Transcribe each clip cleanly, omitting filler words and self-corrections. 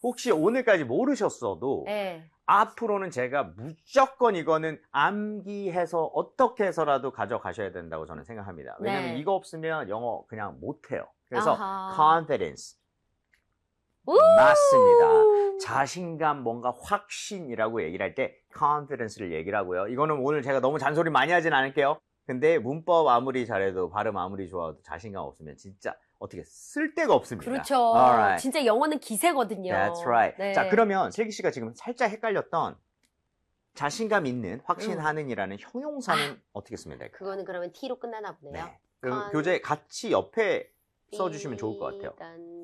혹시 오늘까지 모르셨어도 네. 앞으로는 제가 무조건 이거는 암기해서 어떻게 해서라도 가져가셔야 된다고 저는 생각합니다. 왜냐면 네. 이거 없으면 영어 그냥 못해요. 그래서 아하. confidence. 우! 맞습니다. 자신감, 뭔가 확신이라고 얘기를 할 때 confidence를 얘기를 하고요. 이거는 오늘 제가 너무 잔소리 많이 하진 않을게요. 근데 문법 아무리 잘해도 발음 아무리 좋아도 자신감 없으면 진짜 어떻게 쓸 데가 없습니다. 그렇죠. Alright. 진짜 영어는 기세거든요. That's right. 네. 자, 그러면 슬기 씨가 지금 살짝 헷갈렸던 자신감 있는, 확신하는이라는 형용사는 어떻게 쓰면 될까요? 그거는 그러면 T로 끝나나 보네요. 네. 그럼 교재 같이 옆에 써주시면 좋을 것 같아요.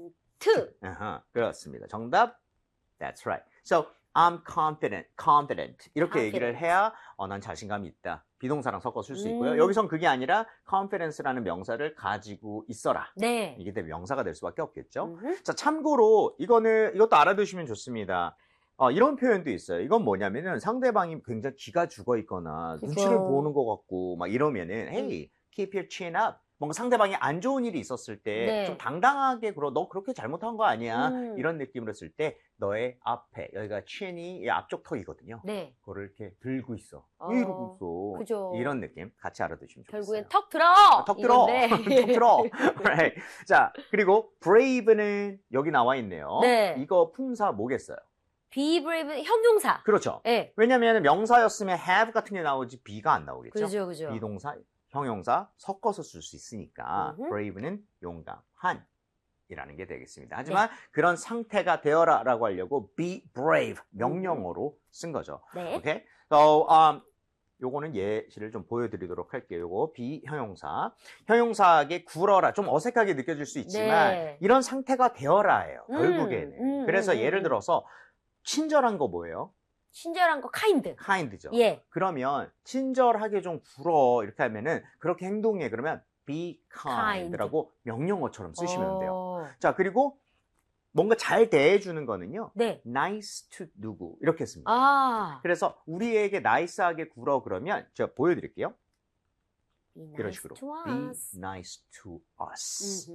그렇습니다. 정답. That's right. So, I'm confident. 이렇게 얘기를 해야 난 자신감이 있다. 비동사랑 섞어 쓸 수 있고요. 여기선 그게 아니라 confidence라는 명사를 가지고 있어라. 네. 이게 되면 명사가 될 수밖에 없겠죠. 자, 참고로 이것도 알아두시면 좋습니다. 이런 표현도 있어요. 이건 뭐냐면은 상대방이 굉장히 기가 죽어 있거나 눈치를 보는 것 같고 막 이러면은 Hey, keep your chin up. 뭔가 상대방이 안 좋은 일이 있었을 때 좀 당당하게 너 그렇게 잘못한 거 아니야. 이런 느낌으로 쓸 때 너의 앞에 여기가 chin이 앞쪽 턱이거든요. 네. 그거를 이렇게 들고 있어. 이러고 있어. 그죠. 이런 느낌 같이 알아두시면 좋겠어요. 결국엔 턱 들어. 턱 들어. 턱 들어. Right. 자, 그리고 brave는 여기 나와 있네요. 네. 이거 품사 뭐겠어요? Be brave 형용사. 그렇죠. 네. 왜냐면 명사였으면 have 같은 게 나오지 be가 안 나오겠죠. 그죠. 비동사, 형용사 섞어서 쓸 수 있으니까 brave는 용감한 이라는 게 되겠습니다. 하지만 그런 상태가 되어라 라고 하려고 be brave 명령어로 쓴 거죠. 네. 오케이? So, 요거는 예시를 좀 보여드리도록 할게요. 요거 비형용사. 형용사에게 굴어라. 좀 어색하게 느껴질 수 있지만 이런 상태가 되어라예요. 결국에는. 그래서 예를 들어서 친절한 거 뭐예요? 친절한 거 kind죠. 예. 그러면 친절하게 좀 굴어 이렇게 하면은 그렇게 행동해. 그러면 be kind라고 명령어처럼 쓰시면 돼요. 자, 그리고 뭔가 잘 대해주는 거는요. 네. nice to 누구 이렇게 씁니다. 그래서 우리에게 나이스하게 굴어 그러면 제가 보여드릴게요. 이런 식으로 be nice to us.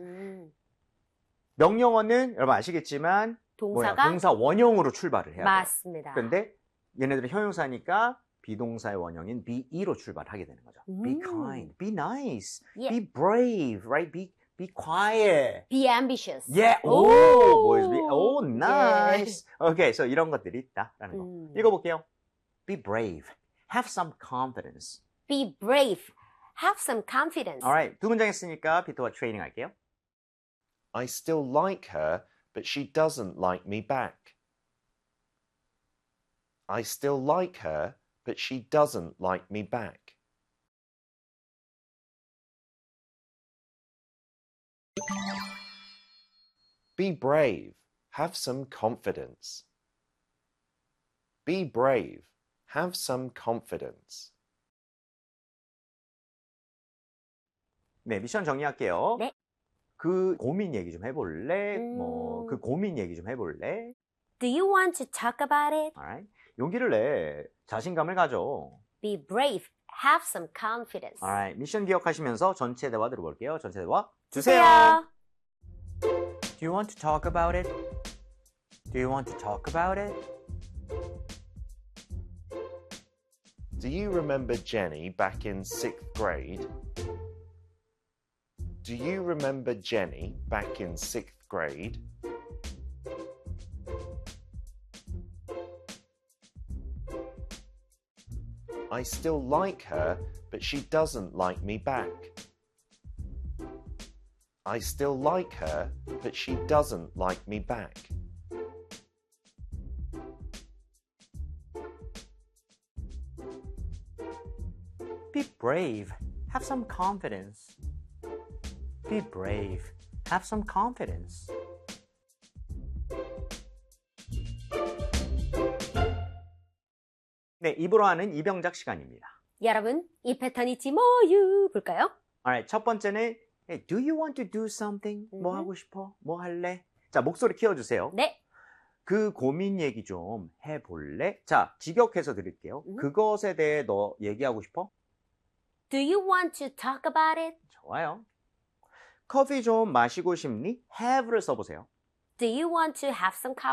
명령어는 여러분 아시겠지만 동사 원형으로 출발을 해야 돼요. 맞습니다. 그런데 얘네들은 형용사니까 비동사의 원형인 be로 출발하게 되는 거죠. Be kind, be nice, be brave, right? Be quiet. Be ambitious. Yeah. boys, nice. Okay, so 이런 것들이 있다라는 거. 읽어볼게요. Be brave. Have some confidence. Be brave. Have some confidence. Alright, 두 문장 했으니까 비트와 트레이닝 할게요. I still like her, but she doesn't like me back. I still like her, but she doesn't like me back. Be brave. Have some confidence. Be brave. Have some confidence. 네, 미션 정리할게요. 네. 그 고민 얘기 좀 해볼래? 그 고민 얘기 좀 해볼래? Do you want to talk about it? Alright. 용기를 내. 자신감을 가져. Be brave. Have some confidence. Alright. 미션 기억하시면서 전체 대화 들어볼게요. 전체 대화 주세요. Do you want to talk about it? Do you want to talk about it? Do you remember Jenny back in 6th grade? Do you remember Jenny back in 6th grade? I still like her, but she doesn't like me back. I still like her, but she doesn't like me back. Be brave. Have some confidence. Be brave. Have some confidence. 네, 입으로 하는 이병작 시간입니다. 여러분, 이 패턴 잊지 뭐유 볼까요? Alright, 첫 번째는 hey, Do you want to do something? 뭐 하고 싶어? 뭐 할래? 자, 목소리 키워주세요. 네. 그 고민 얘기 좀 해볼래? 자, 직역해서 드릴게요. 그것에 대해 너 얘기하고 싶어? Do you want to talk about it? 좋아요. 커피 좀 마시고 싶니? have를 써보세요. Do you want to have some coffee?